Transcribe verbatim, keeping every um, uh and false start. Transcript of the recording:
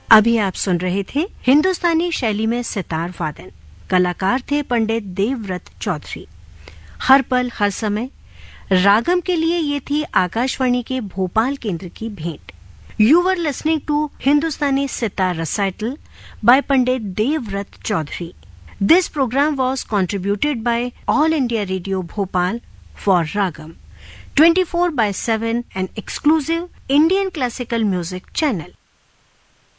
अभी आप सुन रहे थे हिंदुस्तानी शैली में सितार वादन। कलाकार थे पंडित देवव्रत चौधरी। हर पल हर समय रागम के लिए ये थी आकाशवाणी के भोपाल केंद्र की भेंट। You were listening to Hindustani sitar recital by Pandit Devvrat Chaudhary. This program was contributed by All India Radio Bhopal for Ragam, twenty-four by seven, an exclusive Indian classical music channel.